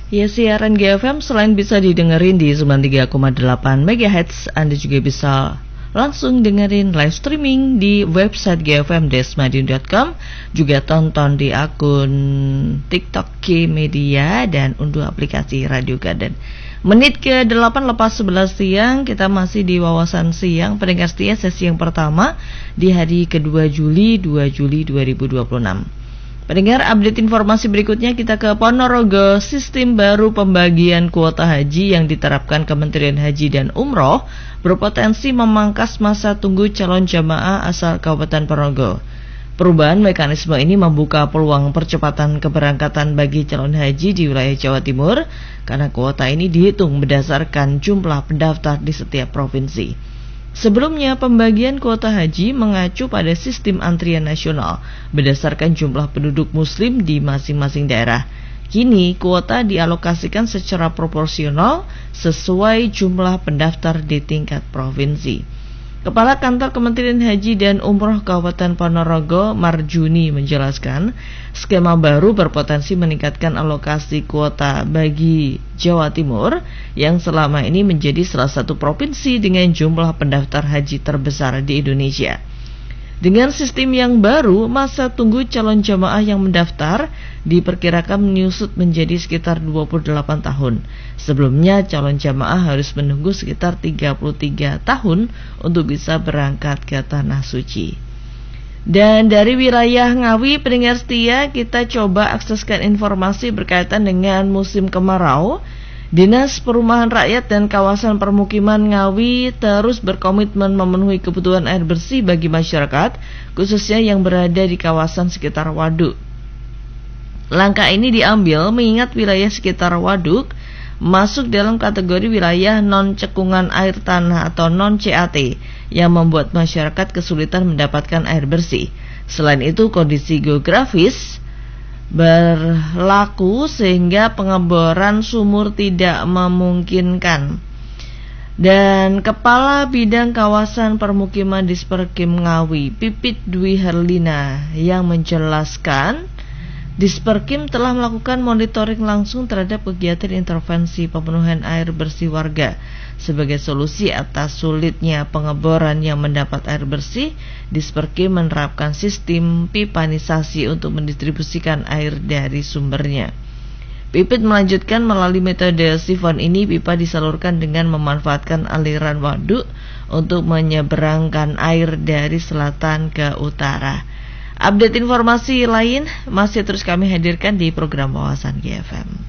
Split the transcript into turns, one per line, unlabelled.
Ya, siaran GFM selain bisa didengerin di 93,8 MHz, Anda juga bisa langsung dengerin live streaming di website gfm-madiun.com, juga tonton di akun TikTok K Media dan unduh aplikasi Radio Garden. Menit ke 8 lepas 11 siang, kita masih di wawasan siang pendengar setia sesi yang pertama di hari kedua Juli 2026. Pendengar, update informasi berikutnya kita ke Ponorogo. Sistem baru pembagian kuota haji yang diterapkan Kementerian Haji dan Umroh berpotensi memangkas masa tunggu calon jamaah asal Kabupaten Ponorogo. Perubahan mekanisme ini membuka peluang percepatan keberangkatan bagi calon haji di wilayah Jawa Timur karena kuota ini dihitung berdasarkan jumlah pendaftar di setiap provinsi. Sebelumnya, pembagian kuota haji mengacu pada sistem antrian nasional berdasarkan jumlah penduduk muslim di masing-masing daerah. Kini, kuota dialokasikan secara proporsional sesuai jumlah pendaftar di tingkat provinsi. Kepala Kantor Kementerian Haji dan Umroh Kabupaten Ponorogo, Marjuni, menjelaskan skema baru berpotensi meningkatkan alokasi kuota bagi Jawa Timur yang selama ini menjadi salah satu provinsi dengan jumlah pendaftar haji terbesar di Indonesia. Dengan sistem yang baru, masa tunggu calon jamaah yang mendaftar diperkirakan menyusut menjadi sekitar 28 tahun. Sebelumnya, calon jamaah harus menunggu sekitar 33 tahun untuk bisa berangkat ke Tanah Suci. Dan dari wilayah Ngawi, pendengar setia, kita coba akseskan informasi berkaitan dengan musim kemarau. Dinas Perumahan Rakyat dan Kawasan Permukiman Ngawi terus berkomitmen memenuhi kebutuhan air bersih bagi masyarakat, khususnya yang berada di kawasan sekitar waduk. Langkah ini diambil mengingat wilayah sekitar waduk masuk dalam kategori wilayah non-cekungan air tanah atau non-CAT yang membuat masyarakat kesulitan mendapatkan air bersih. Selain itu, kondisi geografis berlaku sehingga pengeboran sumur tidak memungkinkan. Dan Kepala Bidang Kawasan Permukiman Disperkim Ngawi, Pipit Dwi Herlina, yang menjelaskan Disperkim telah melakukan monitoring langsung terhadap kegiatan intervensi pemenuhan air bersih warga. Sebagai solusi atas sulitnya pengeboran yang mendapat air bersih, Disperkim menerapkan sistem pipanisasi untuk mendistribusikan air dari sumbernya. Pipit melanjutkan, melalui metode sifon ini pipa disalurkan dengan memanfaatkan aliran waduk untuk menyeberangkan air dari selatan ke utara. Update informasi lain masih terus kami hadirkan di program Wawasan GFM.